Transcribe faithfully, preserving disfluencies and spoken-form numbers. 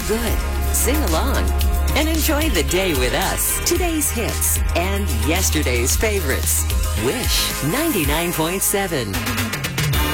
good, sing along, and enjoy the day with us. Today's hits and yesterday's favorites. Wish ninety-nine point seven.